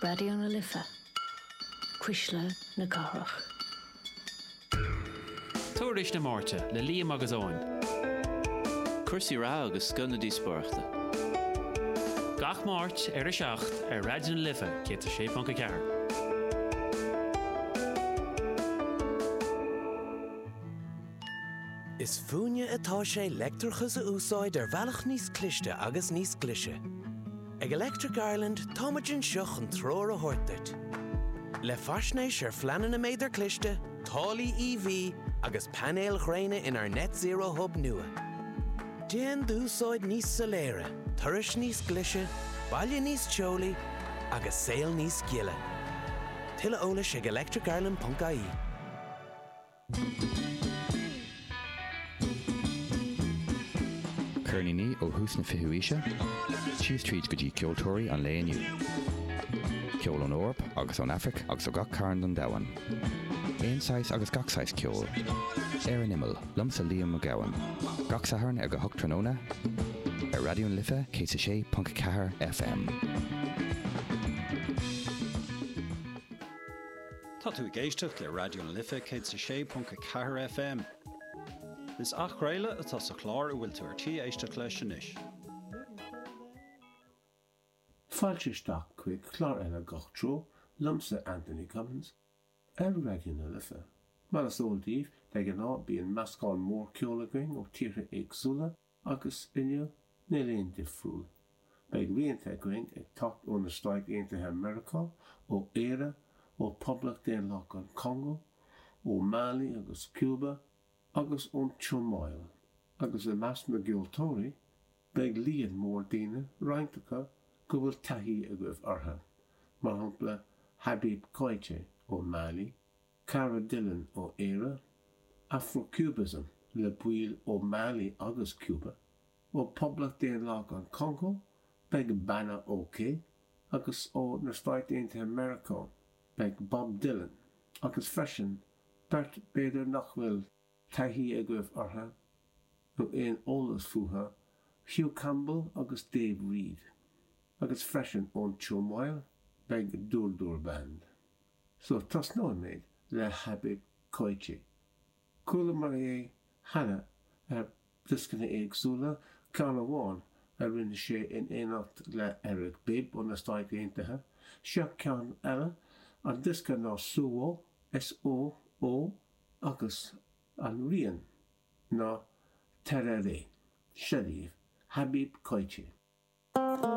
Radio na Lifa. Quisle na Garach. Tuairis na Márte le Liam agus Owen. Cuirsaí rá agus scanna díosparachta. Gach Máirt ar a seacht ar Radio na Lifa céta sé panca ceathar. Is fúine atá sé leictreachas a úsáid ar bhealach níos cliste agus níos glise. Ag Electric Ireland táimeann seach an tróir a thuirteart. Le faisnéis ar phleanan na méidir cliste, tálaí EV agus panéal chréine in our net zero hub nua. Déan d'úsáid níos soléire, tuiris níos glise, baile níos teolaí agus saol níos giile. Tuile eolais ag electricireland.ie. Cernini ó hús na fihuíise, sios tríd go dtí ceoltóirí an léaniu. Ceol an Eorp agus an Afric agus ó gach cairn an dawan. Éonáis agus gachsáis ceol. Ar an imil, lumsa Liam McGowan. Gachsaharn ag go hocht tróna. Ar Radio na Lifa, céta sé panca ceathar FM. Tá tú géisteach le Radio na Lifa céta sé panca ceathar FM. Is ach réile atá sa chlár a bhfuil tú ar tí éisteach leis inis. Fáilteach chuig chlár eile gach tró, lumsa Anthony Cummins, ar Radio na Lifa. Mar is óldíh le gan ná bíon meascáil mór ceolagaing ó tíre éagsúla agus inniu na léon difriúil. Beidh rianta going ag tacht ó na Stáit Aontaithe America, ó Éire, ó Poblacht Déanlach an Congo, ó Mali agus Cuba, agus ón Tiomáil, agus a meas na geoltóirí, beidh líon mór daoine roinnteacha go bhfuil taithí a goibh ortha, mar shampla Habib Koité ó Mali, Cara Dillon ó Éire, Afro-Cubism le buil ó Mali agus Cuba, ó Poblacht Déanlach an Congo, beidh Bana OK, agus ó na Stáit Aontaithe America, beidh Bob Dylan, agus freisin beirt beidir nach bhfuil taithí a goibh ortha, nó éon ólas fuatha, Hugh Campbell agus Dave Reed, agus freisin ón Tiomáil, beidh Dúr Band. So tas nó méid le Habib Koité. Cúla mar é hana ar discanna éagsúla ceann amháin a rinne sé in éanacht le Eric Bibb ó na Stáit Aontaithe, seach ceann eile an disca ná Suo, S-O-O, agus an rian ná Terere, Sharif, Habib Koité.